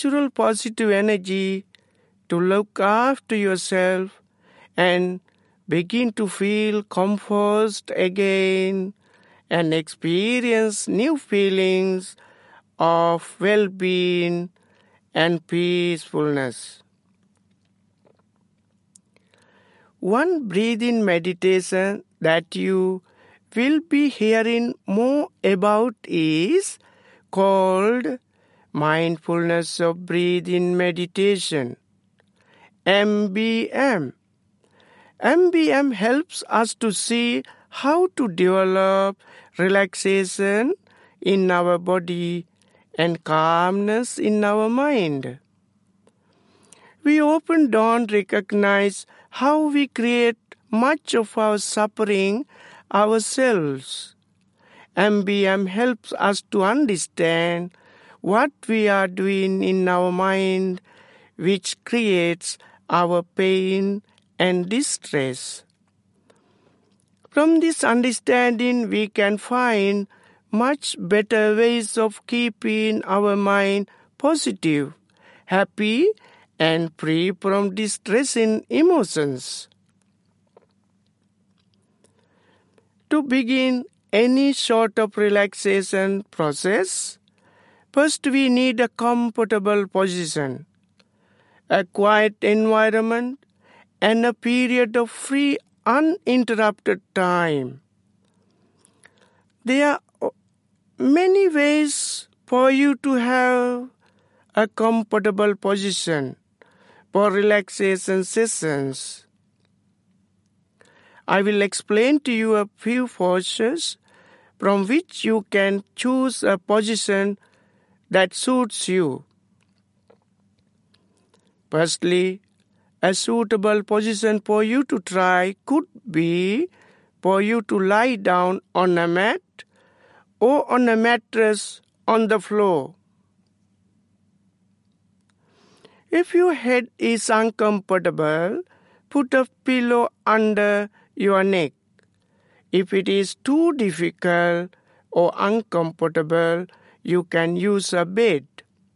natural positive energy to look after yourself and begin to feel composed again and experience new feelings of well-being and peacefulness. One breathing meditation that you will be hearing more about is called Mindfulness of Breathing Meditation, MBM. MBM helps us to see how to develop relaxation in our body and calmness in our mind. We often don't recognize how we create much of our suffering ourselves. MBM helps us to understand what we are doing in our mind, which creates our pain and distress. From this understanding, we can find much better ways of keeping our mind positive, happy, and free from distressing emotions. To begin any sort of relaxation process, first we need a comfortable position, a quiet environment, and a period of free, uninterrupted time. There are many ways for you to have a comfortable position for relaxation sessions. I will explain to you a few postures from which you can choose a position that suits you. Firstly, a suitable position for you to try could be for you to lie down on a mat or on a mattress on the floor. If your head is uncomfortable, put a pillow under your neck. If it is too difficult or uncomfortable, you can use a bed.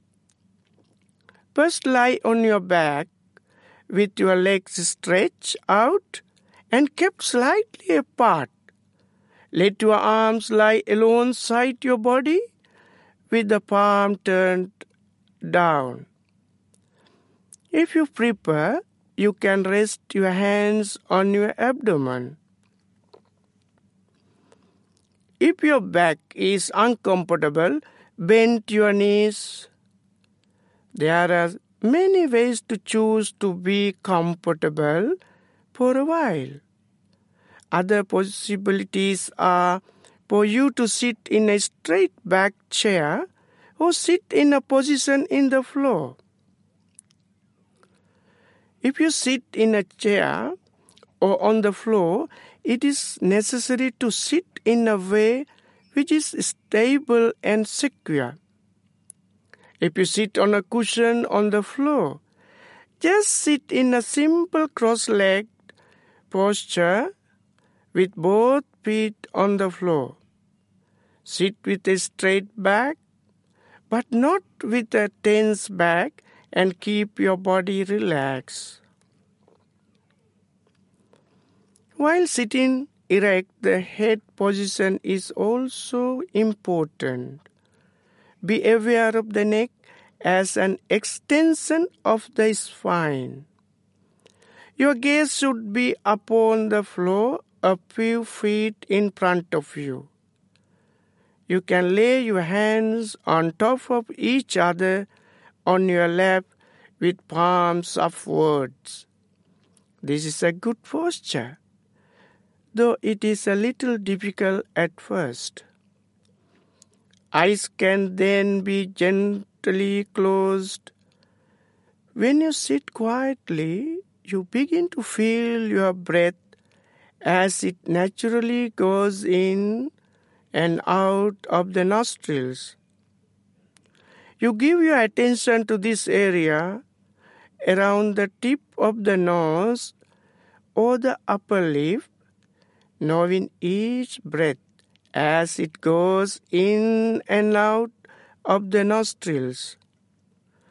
First lie on your back with your legs stretched out and kept slightly apart. Let your arms lie alongside your body with the palm turned down. If you prefer, you can rest your hands on your abdomen. If your back is uncomfortable, bend your knees. There are many ways to choose to be comfortable for a while. Other possibilities are for you to sit in a straight back chair or sit in a position in the floor. If you sit in a chair or on the floor, it is necessary to sit in a way which is stable and secure. If you sit on a cushion on the floor, just sit in a simple cross-legged posture with both feet on the floor. Sit with a straight back, but not with a tense back, and keep your body relaxed. While sitting erect, the head position is also important. Be aware of the neck as an extension of the spine. Your gaze should be upon the floor a few feet in front of you. You can lay your hands on top of each other on your lap with palms upwards. This is a good posture, though it is a little difficult at first. Eyes can then be gently closed. When you sit quietly, you begin to feel your breath as it naturally goes in and out of the nostrils. You give your attention to this area around the tip of the nose or the upper lip, knowing each breath as it goes in and out of the nostrils.